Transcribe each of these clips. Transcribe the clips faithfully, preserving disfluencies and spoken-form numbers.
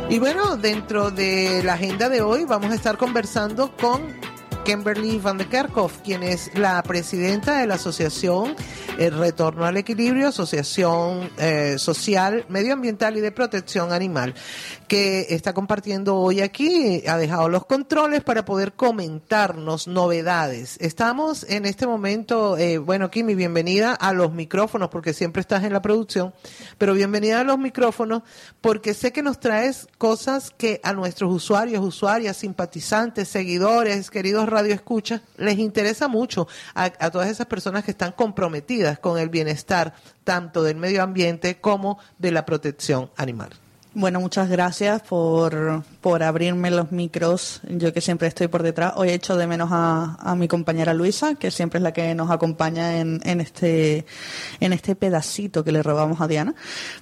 Y bueno, dentro de la agenda de hoy vamos a estar conversando con Kimberly van de Kerkhoff, quien es la presidenta de la asociación El Retorno al Equilibrio, asociación eh, social, medioambiental y de protección animal, que está compartiendo hoy aquí, ha dejado los controles para poder comentarnos novedades. Estamos en este momento, eh, bueno, Kimi, bienvenida a los micrófonos, porque siempre estás en la producción, pero bienvenida a los micrófonos, porque sé que nos traes cosas que a nuestros usuarios, usuarias, simpatizantes, seguidores, queridos radioescuchas, les interesa mucho, a, a todas esas personas que están comprometidas con el bienestar tanto del medio ambiente como de la protección animal. Bueno, muchas gracias por, por abrirme los micros. Yo que siempre estoy por detrás. Hoy echo de menos a, a mi compañera Luisa, que siempre es la que nos acompaña en, en este en este pedacito que le robamos a Diana.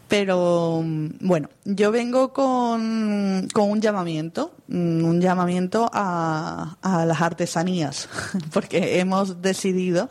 Pero bueno, yo vengo con, con un llamamiento, un llamamiento a, a las artesanías, porque hemos decidido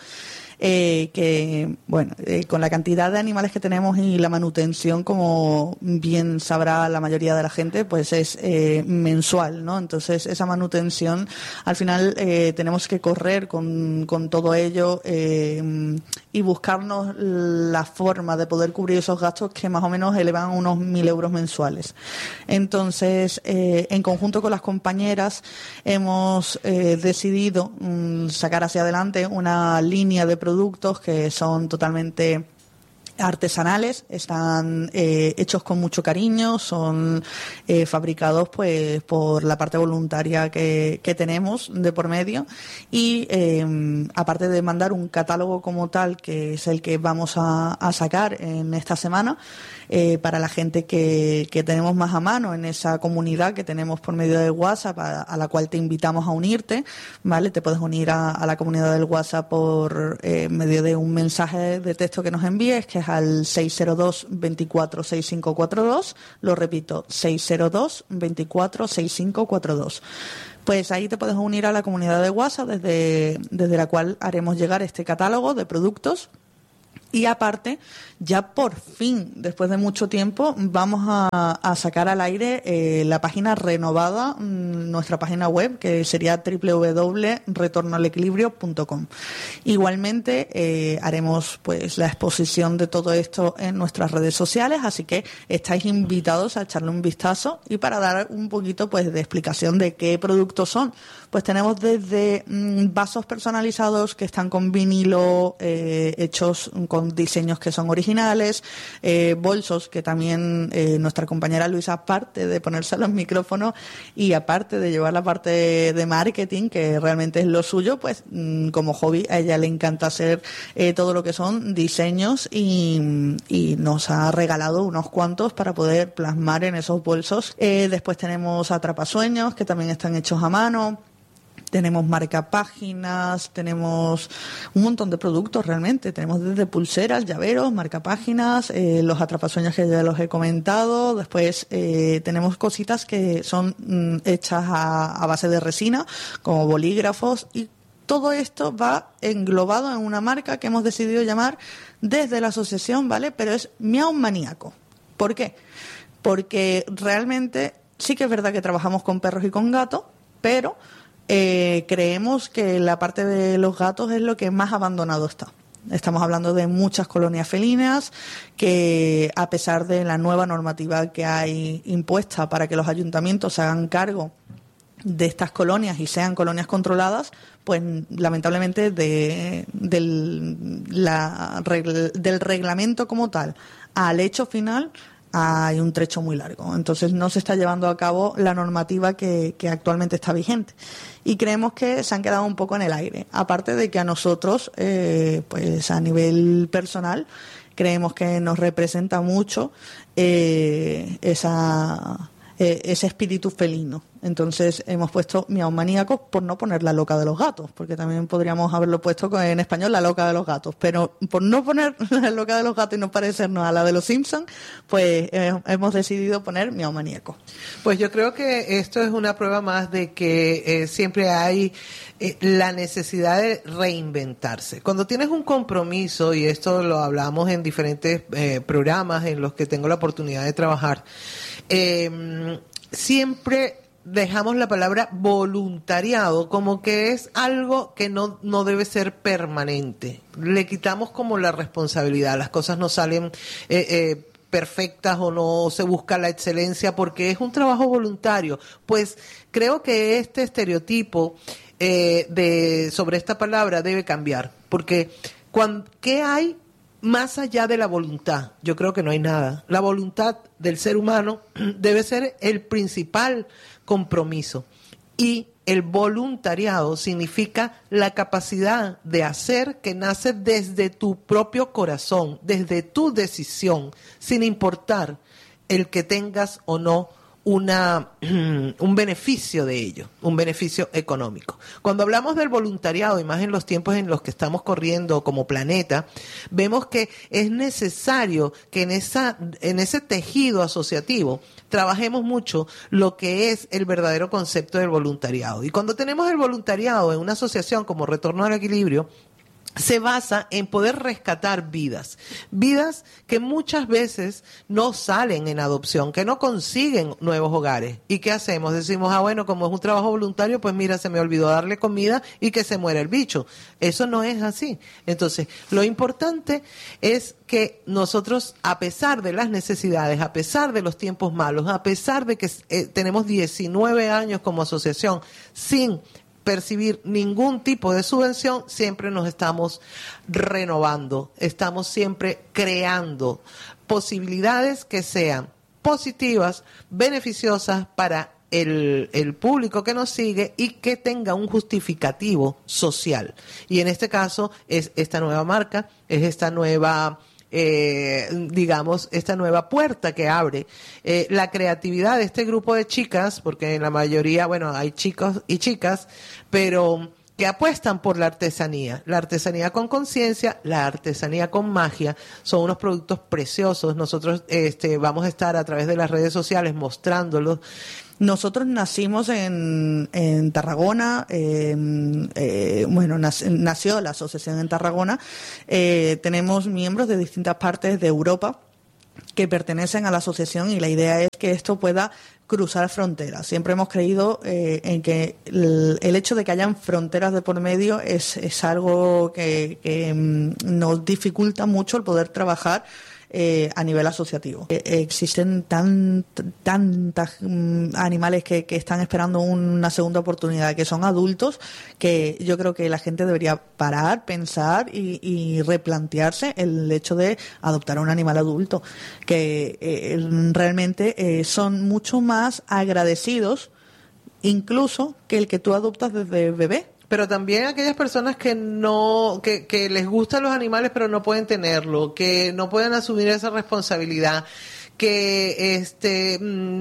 Eh, que, bueno, eh, con la cantidad de animales que tenemos y la manutención, como bien sabrá la mayoría de la gente, pues es eh, mensual, ¿no? Entonces, esa manutención, al final, eh, tenemos que correr con, con todo ello eh, y buscarnos la forma de poder cubrir esos gastos que más o menos elevan unos mil euros mensuales. Entonces, eh, en conjunto con las compañeras, hemos eh, decidido mm, sacar hacia adelante una línea de productos que son totalmente artesanales, están eh, hechos con mucho cariño, son eh, fabricados pues por la parte voluntaria que, que tenemos de por medio y eh, aparte de mandar un catálogo como tal, que es el que vamos a, a sacar en esta semana, eh, para la gente que, que tenemos más a mano en esa comunidad que tenemos por medio de WhatsApp, a, a la cual te invitamos a unirte, ¿vale? Te puedes unir a, a la comunidad del WhatsApp por eh, medio de un mensaje de texto que nos envíes, que es al seis cero dos, veinticuatro, sesenta y cinco cuarenta y dos, lo repito, seis cero dos, veinticuatro, sesenta y cinco cuarenta y dos. Pues ahí te puedes unir a la comunidad de WhatsApp desde, desde la cual haremos llegar este catálogo de productos. Y aparte, ya por fin, después de mucho tiempo, vamos a, a sacar al aire eh, la página renovada, mmm, nuestra página web, que sería doble u doble u doble punto retorno al equilibrio punto com. Igualmente, eh, haremos pues la exposición de todo esto en nuestras redes sociales, así que estáis invitados a echarle un vistazo. Y para dar un poquito pues de explicación de qué productos son, pues tenemos desde mmm, vasos personalizados que están con vinilo, eh, hechos con diseños que son originales, eh, bolsos que también eh, nuestra compañera Luisa, aparte de ponerse los micrófonos y aparte de llevar la parte de marketing, que realmente es lo suyo, pues mmm, como hobby a ella le encanta hacer eh, todo lo que son diseños y, y nos ha regalado unos cuantos para poder plasmar en esos bolsos. Eh, después tenemos atrapasueños que también están hechos a mano. Tenemos marcapáginas, tenemos un montón de productos realmente. Tenemos desde pulseras, llaveros, marcapáginas, eh, los atrapasueños que ya los he comentado. Después eh, tenemos cositas que son mm, hechas a, a base de resina, como bolígrafos, y todo esto va englobado en una marca que hemos decidido llamar desde la asociación, ¿vale? Pero es Miau Maníaco. ¿Por qué? Porque realmente sí que es verdad que trabajamos con perros y con gatos, pero Eh, creemos que la parte de los gatos es lo que más abandonado está. Estamos hablando de muchas colonias felinas que, a pesar de la nueva normativa que hay impuesta para que los ayuntamientos se hagan cargo de estas colonias y sean colonias controladas, pues lamentablemente de, del, la, del reglamento como tal al hecho final hay un trecho muy largo. Entonces no se está llevando a cabo la normativa que, que actualmente está vigente. Y creemos que se han quedado un poco en el aire. Aparte de que a nosotros, eh, pues a nivel personal, creemos que nos representa mucho eh, esa... Eh, ese espíritu felino. Entonces hemos puesto Miau Maníacos por no poner la loca de los gatos, porque también podríamos haberlo puesto en español la loca de los gatos, pero por no poner la loca de los gatos y no parecernos a la de los Simpsons, pues eh, hemos decidido poner Miau Maníacos. Pues yo creo que esto es una prueba más de que eh, siempre hay eh, la necesidad de reinventarse. Cuando tienes un compromiso, y esto lo hablamos en diferentes eh, programas en los que tengo la oportunidad de trabajar, eh, siempre dejamos la palabra voluntariado como que es algo que no, no debe ser permanente. Le quitamos como la responsabilidad. Las cosas no salen eh, eh, perfectas o no se busca la excelencia porque es un trabajo voluntario. Pues creo que este estereotipo eh, de sobre esta palabra debe cambiar. Porque cuando, ¿qué hay más allá de la voluntad? Yo creo que no hay nada. La voluntad del ser humano debe ser el principal compromiso. Y el voluntariado significa la capacidad de hacer que nace desde tu propio corazón, desde tu decisión, sin importar el que tengas o no una un beneficio de ello, un beneficio económico. Cuando hablamos del voluntariado, y más en los tiempos en los que estamos corriendo como planeta, vemos que es necesario que en esa en ese tejido asociativo trabajemos mucho lo que es el verdadero concepto del voluntariado. Y cuando tenemos el voluntariado en una asociación como Retorno al Equilibrio, se basa en poder rescatar vidas, vidas que muchas veces no salen en adopción, que no consiguen nuevos hogares. ¿Y qué hacemos? Decimos, ah, bueno, como es un trabajo voluntario, pues mira, se me olvidó darle comida y que se muera el bicho. Eso no es así. Entonces, lo importante es que nosotros, a pesar de las necesidades, a pesar de los tiempos malos, a pesar de que eh, tenemos diecinueve años como asociación sin percibir ningún tipo de subvención, siempre nos estamos renovando, estamos siempre creando posibilidades que sean positivas, beneficiosas para el, el público que nos sigue y que tenga un justificativo social. Y en este caso es esta nueva marca, es esta nueva Eh, digamos, esta nueva puerta que abre eh, la creatividad de este grupo de chicas, porque en la mayoría, bueno, hay chicos y chicas, pero que apuestan por la artesanía, la artesanía con conciencia, la artesanía con magia. Son unos productos preciosos. Nosotros este, vamos a estar a través de las redes sociales mostrándolos. Nosotros nacimos en, en Tarragona, eh, eh, bueno, nac- nació la asociación en Tarragona. Eh, tenemos miembros de distintas partes de Europa que pertenecen a la asociación y la idea es que esto pueda cruzar fronteras. Siempre hemos creído eh, en que el, el hecho de que hayan fronteras de por medio es, es algo que, que mm, nos dificulta mucho el poder trabajar Eh, a nivel asociativo. Eh, existen tan tantas um, animales que, que están esperando una segunda oportunidad, que son adultos, que yo creo que la gente debería parar, pensar y, y replantearse el hecho de adoptar a un animal adulto, que eh, realmente eh, son mucho más agradecidos incluso que el que tú adoptas desde bebé. Pero también aquellas personas que no, que, que les gustan los animales pero no pueden tenerlo, que no pueden asumir esa responsabilidad, que este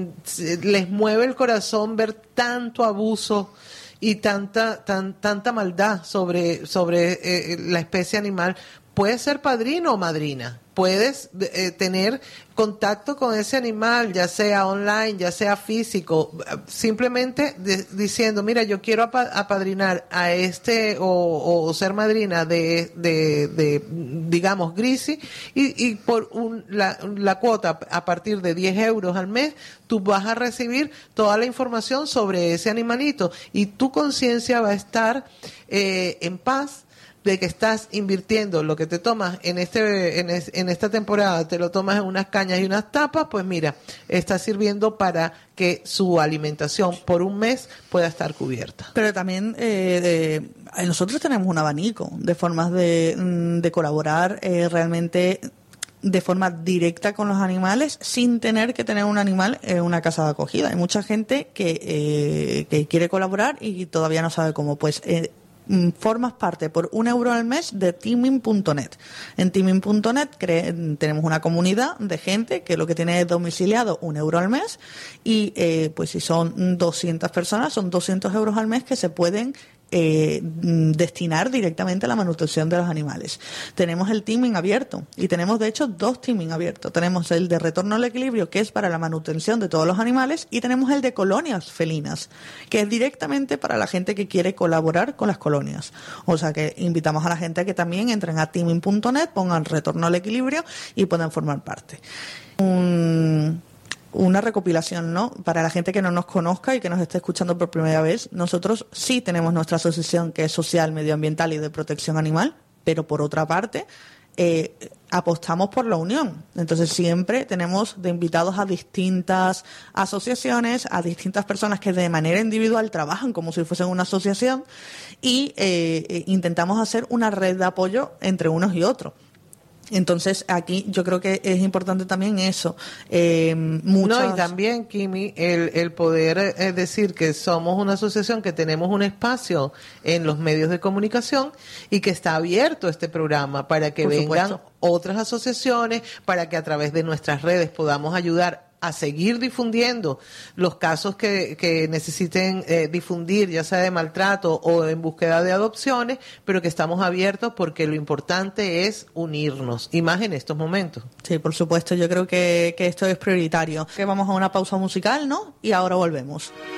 les mueve el corazón ver tanto abuso y tanta tan, tanta maldad sobre sobre eh, la especie animal. Puedes ser padrino o madrina, puedes eh, tener contacto con ese animal, ya sea online, ya sea físico, simplemente de, diciendo, mira, yo quiero apa- apadrinar a este o, o ser madrina de, de, de digamos, Grisi, y, y por un, la, la cuota a partir de diez euros al mes, tú vas a recibir toda la información sobre ese animalito y tu conciencia va a estar eh, en paz de que estás invirtiendo lo que te tomas en este en, es, en esta temporada, te lo tomas en unas cañas y unas tapas, pues mira, está sirviendo para que su alimentación por un mes pueda estar cubierta. Pero también eh, de, nosotros tenemos un abanico de formas de, de colaborar eh, realmente de forma directa con los animales sin tener que tener un animal en una casa de acogida. Hay mucha gente que, eh, que quiere colaborar y todavía no sabe cómo. Pues eh, formas parte por un euro al mes de teaming punto net. En teaming punto net cre- tenemos una comunidad de gente que lo que tiene es domiciliado un euro al mes y eh, pues si son doscientas personas son doscientos euros al mes que se pueden Eh, destinar directamente a la manutención de los animales. Tenemos el teaming abierto y tenemos de hecho dos teaming abiertos. Tenemos el de Retorno al Equilibrio, que es para la manutención de todos los animales, y tenemos el de colonias felinas, que es directamente para la gente que quiere colaborar con las colonias. O sea que invitamos a la gente a que también entren a teaming punto net, pongan Retorno al Equilibrio y puedan formar parte. Un una recopilación, ¿no? Para la gente que no nos conozca y que nos esté escuchando por primera vez, nosotros sí tenemos nuestra asociación que es social, medioambiental y de protección animal, pero por otra parte eh, apostamos por la unión. Entonces siempre tenemos de invitados a distintas asociaciones, a distintas personas que de manera individual trabajan como si fuesen una asociación y eh, intentamos hacer una red de apoyo entre unos y otros. Entonces aquí yo creo que es importante también eso. Eh, muchas... No, y también, Kimi, el, el poder eh, decir que somos una asociación, que tenemos un espacio en los medios de comunicación y que está abierto este programa para que Por vengan supuesto. otras asociaciones, para que a través de nuestras redes podamos ayudar a seguir difundiendo los casos que, que necesiten eh, difundir, ya sea de maltrato o en búsqueda de adopciones, pero que estamos abiertos porque lo importante es unirnos, y más en estos momentos. Sí, por supuesto, yo creo que, que esto es prioritario. Que vamos a una pausa musical, ¿no? Y ahora volvemos.